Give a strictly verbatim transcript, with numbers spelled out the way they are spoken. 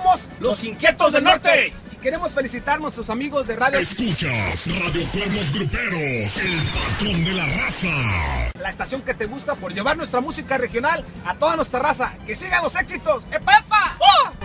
Somos Los Inquietos del Norte. Y queremos felicitar a nuestros amigos de radio. Escuchas Radio Cuernos Gruperos, el patrón de la raza. La estación que te gusta por llevar nuestra música regional a toda nuestra raza. ¡Que sigan los éxitos! ¡Epa, epa! ¡Oh!